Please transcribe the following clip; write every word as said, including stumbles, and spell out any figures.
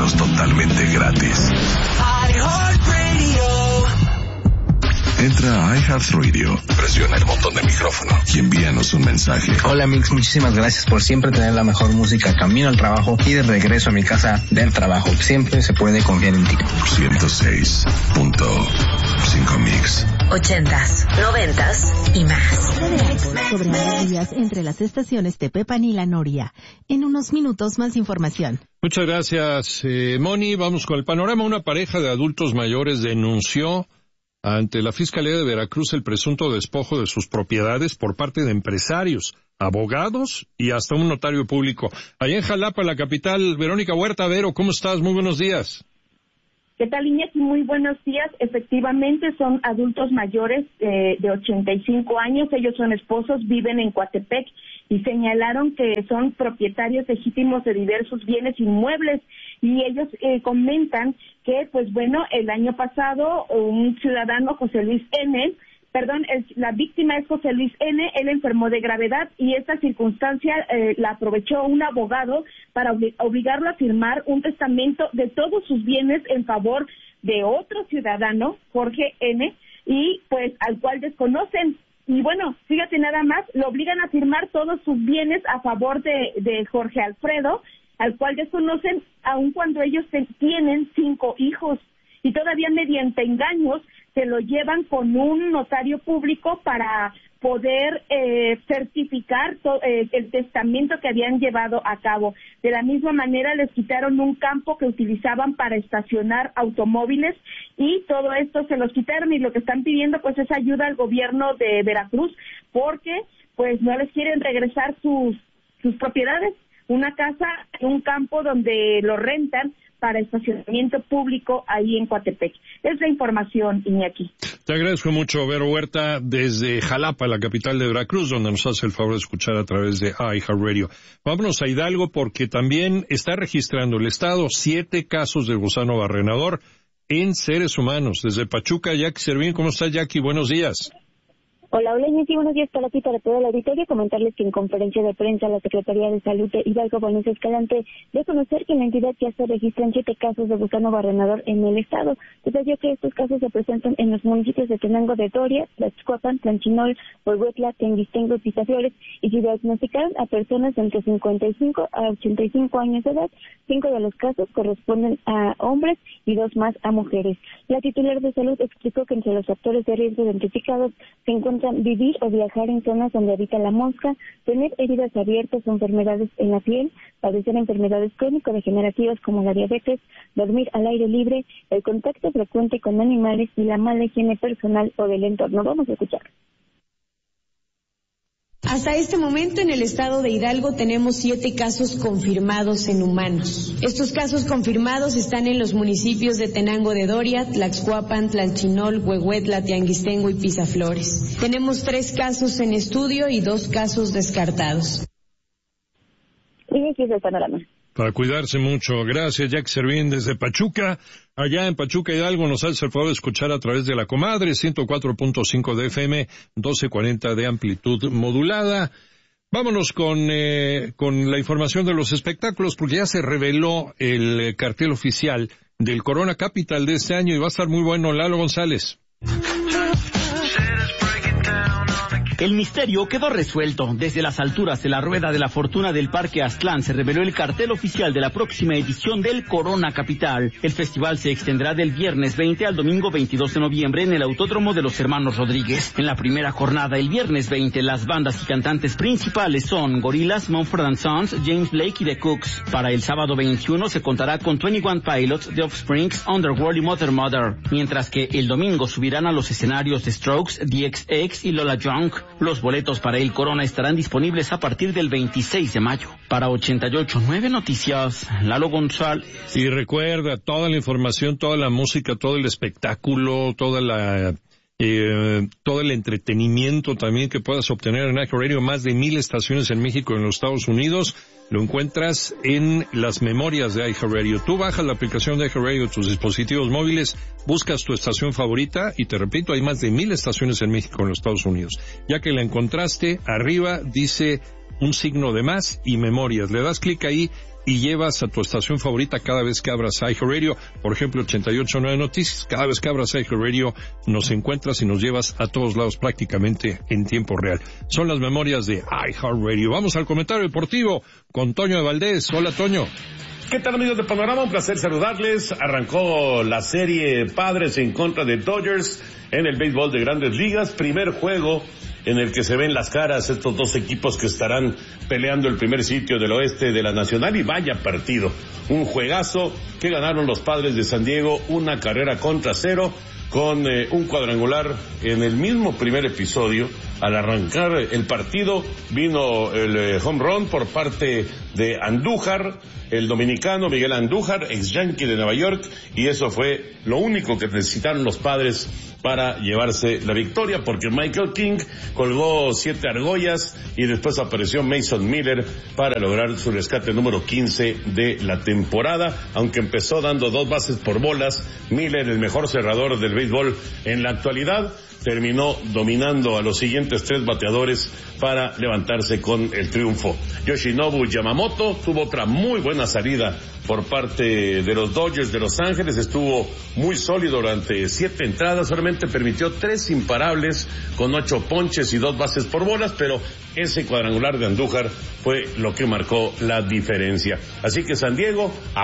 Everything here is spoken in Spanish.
Escúchanos totalmente gratis. Entra a iHeartRadio, presiona el botón de micrófono y envíanos un mensaje. Hola Mix, muchísimas gracias por siempre tener la mejor música camino al trabajo y de regreso a mi casa del trabajo. Siempre se puede confiar en ti. ciento seis punto cinco Mix. Ochentas, noventas y más. Sobre los días entre las estaciones Tepepan y La Noria. En unos minutos más información. Muchas gracias, eh, Moni. Vamos con el panorama. Una pareja de adultos mayores denunció ante la Fiscalía de Veracruz el presunto despojo de sus propiedades por parte de empresarios, abogados y hasta un notario público. Allá en Jalapa, la capital, Verónica Huerta. Vero, ¿cómo estás? Muy buenos días. ¿Qué tal, Iñaki? Muy buenos días. Efectivamente, son adultos mayores eh, de ochenta y cinco años. Ellos son esposos, viven en Coatepec y señalaron que son propietarios legítimos de diversos bienes inmuebles. Y ellos eh, comentan que, pues bueno, el año pasado un ciudadano, José Luis N., perdón, el, la víctima es José Luis N., él enfermó de gravedad y esta circunstancia eh, la aprovechó un abogado para obli- obligarlo a firmar un testamento de todos sus bienes en favor de otro ciudadano, Jorge N., y pues al cual desconocen. Y bueno, fíjate nada más, lo obligan a firmar todos sus bienes a favor de, de Jorge Alfredo, al cual desconocen, aun cuando ellos te, tienen cinco hijos. Y todavía mediante engaños se lo llevan con un notario público para poder eh, certificar to, eh, el testamento que habían llevado a cabo. De la misma manera les quitaron un campo que utilizaban para estacionar automóviles y todo esto se los quitaron y lo que están pidiendo pues es ayuda al gobierno de Veracruz porque pues no les quieren regresar sus, sus propiedades, una casa, un campo donde lo rentan para estacionamiento público ahí en Coatepec. Es la información, Iñaki. Te agradezco mucho, Vero Huerta, desde Jalapa, la capital de Veracruz, donde nos hace el favor de escuchar a través de iHeartRadio. Vámonos a Hidalgo porque también está registrando el Estado siete casos de gusano barrenador en seres humanos. Desde Pachuca, Jackie Servín. ¿Cómo está, Jackie? Buenos días. Hola, hola, Iñaki, buenos días para ti, para todo el auditorio. Comentarles que en conferencia de prensa la Secretaría de Salud de Hidalgo, Vanessa Escalante, de conocer que en la entidad ya se registran siete casos de gusano barrenador en el estado. Detalló que estos casos se presentan en los municipios de Tenango de Doria, Tlaxcuapan, Tlanchinol, Huehuetla, Tenguistengo y Pisaflores, y se diagnosticaron a personas de entre cincuenta y cinco a ochenta y cinco años de edad. Cinco de los casos corresponden a hombres y dos más a mujeres. La titular de salud explicó que entre los factores de riesgo identificados se encuentran vivir o viajar en zonas donde habita la mosca, tener heridas abiertas o enfermedades en la piel, padecer enfermedades crónico-degenerativas como la diabetes, dormir al aire libre, el contacto frecuente con animales y la mala higiene personal o del entorno. Vamos a escuchar. Hasta este momento en el estado de Hidalgo tenemos siete casos confirmados en humanos. Estos casos confirmados están en los municipios de Tenango de Doria, Tlaxcuapan, Tlanchinol, Huehuetla, Tianguistengo y Pisaflores. Tenemos tres casos en estudio y dos casos descartados. Y aquí es el panorama. Para cuidarse mucho. Gracias, Jackie Servín, desde Pachuca. Allá en Pachuca, Hidalgo, nos hace el favor de escuchar a través de la comadre, ciento cuatro punto cinco de F M, doce cuarenta de amplitud modulada. Vámonos con, eh, con la información de los espectáculos, porque ya se reveló el cartel oficial del Corona Capital de este año y va a estar muy bueno. Lalo González. El misterio quedó resuelto. Desde las alturas de la Rueda de la Fortuna del Parque Aztlán se reveló el cartel oficial de la próxima edición del Corona Capital. El festival se extenderá del viernes veinte al domingo veintidós de noviembre en el Autódromo de los Hermanos Rodríguez. En la primera jornada, el viernes veinte, las bandas y cantantes principales son Gorillaz, Mumford and Sons, James Blake y The Cooks. Para el sábado veintiuno se contará con veintiuno Pilots, The Offspring, Underworld y Mother Mother. Mientras que el domingo subirán a los escenarios The Strokes, The X X y Lola Young. Los boletos para el Corona estarán disponibles a partir del veintiséis de mayo. Para ochenta y ocho punto nueve Noticias, Lalo González. Y recuerda, toda la información, toda la música, todo el espectáculo, toda la... Eh, todo el entretenimiento también que puedas obtener en iHeartRadio, más de mil estaciones en México y en los Estados Unidos, lo encuentras en las memorias de iHeartRadio. Tú bajas la aplicación de iHeartRadio, tus dispositivos móviles, buscas tu estación favorita y te repito, hay más de mil estaciones en México y en los Estados Unidos. Ya que la encontraste, arriba dice un signo de más y memorias. Le das clic ahí y llevas a tu estación favorita cada vez que abras iHeartRadio, por ejemplo ochenta y ocho punto nueve Noticias, cada vez que abras iHeartRadio nos encuentras y nos llevas a todos lados prácticamente en tiempo real. Son las memorias de iHeartRadio. Vamos al comentario deportivo con Toño de Valdés. Hola, Toño. ¿Qué tal, amigos de Panorama? Un placer saludarles. Arrancó la serie Padres en contra de Dodgers en el béisbol de Grandes Ligas. Primer juego en el que se ven las caras estos dos equipos que estarán peleando el primer sitio del oeste de la Nacional, y vaya partido. Un juegazo que ganaron los Padres de San Diego, una carrera contra cero, con eh, un cuadrangular en el mismo primer episodio. Al arrancar el partido vino el eh, home run por parte de Andújar, el dominicano Miguel Andújar, ex Yankee de Nueva York, y eso fue lo único que necesitaron los Padres para llevarse la victoria, porque Michael King colgó siete argollas y después apareció Mason Miller para lograr su rescate número quince de la temporada. Aunque empezó dando dos bases por bolas, Miller, el mejor cerrador del béisbol en la actualidad, terminó dominando a los siguientes tres bateadores para levantarse con el triunfo. Yoshinobu Yamamoto tuvo otra muy buena salida por parte de los Dodgers de Los Ángeles, estuvo muy sólido durante siete entradas, solamente permitió tres imparables con ocho ponches y dos bases por bolas, pero ese cuadrangular de Andújar fue lo que marcó la diferencia. Así que San Diego